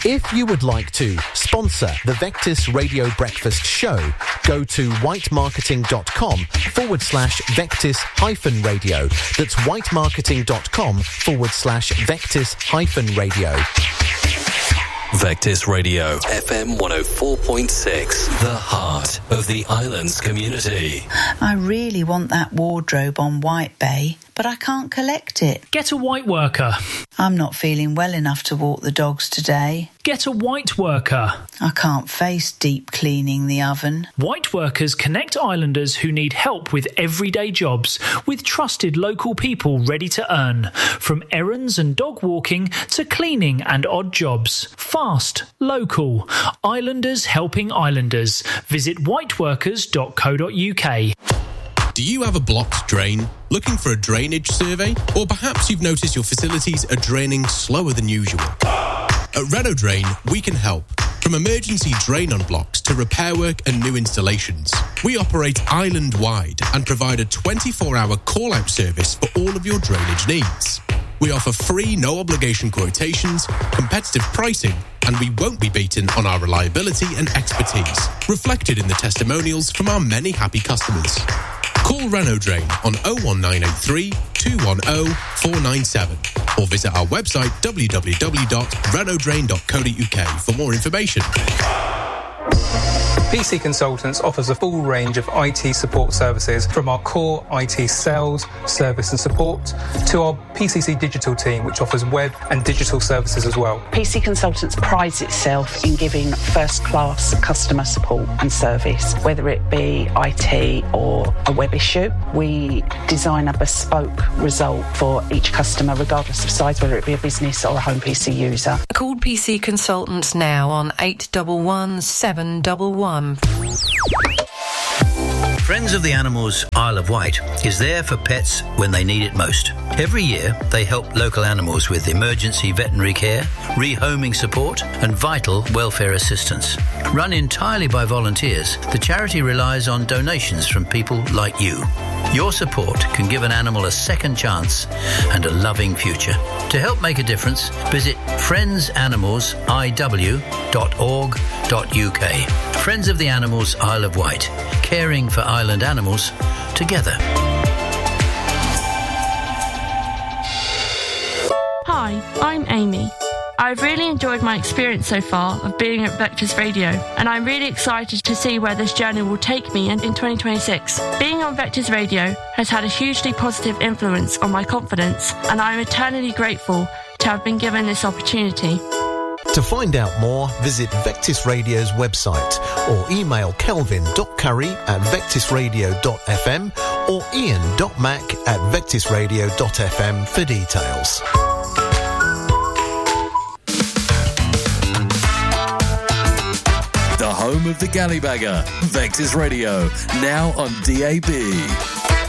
If you would like to sponsor the Vectis Radio Breakfast Show, go to whitemarketing.com/Vectis-radio. That's whitemarketing.com/Vectis-radio. Vectis Radio, FM 104.6, the heart of the islands community. I really want that wardrobe on White Bay, but I can't collect it. Get a white worker. I'm not feeling well enough to walk the dogs today. Get a white worker. I can't face deep cleaning the oven. White workers connect islanders who need help with everyday jobs with trusted local people ready to earn. From errands and dog walking to cleaning and odd jobs. Fast, local. Islanders helping islanders. Visit whiteworkers.co.uk. Do you have a blocked drain? Looking for a drainage survey? Or perhaps you've noticed your facilities are draining slower than usual? At Renault Drain, we can help. From emergency drain on blocks to repair work and new installations. We operate island-wide and provide a 24-hour call-out service for all of your drainage needs. We offer free, no-obligation quotations, competitive pricing, and we won't be beaten on our reliability and expertise, reflected in the testimonials from our many happy customers. Call Renault Drain on 01983 210 497 or visit our website www.renaultdrain.co.uk for more information. PC Consultants offers a full range of IT support services, from our core IT sales, service and support to our PCC digital team, which offers web and digital services as well. PC Consultants prides itself in giving first-class customer support and service, whether it be IT or a web issue. We design a bespoke result for each customer, regardless of size, whether it be a business or a home PC user. Call PC Consultants now on 811 711. Friends of the Animals Isle of Wight is there for pets when they need it most. Every year, they help local animals with emergency veterinary care, rehoming support, and vital welfare assistance. Run entirely by volunteers, the charity relies on donations from people like you. Your support can give an animal a second chance and a loving future. To help make a difference, visit friendsanimals.iw.org.uk. Friends of the Animals Isle of Wight, caring for island animals together. Hi, I'm Amy. I've really enjoyed my experience so far of being at Vectis Radio, and I'm really excited to see where this journey will take me in 2026. Being on Vectis Radio has had a hugely positive influence on my confidence, and I'm eternally grateful to have been given this opportunity. To find out more, visit Vectis Radio's website or email kelvin.curry@vectisradio.fm or ian.mac@vectisradio.fm for details. The home of the Gallybagger, Vectis Radio, now on DAB.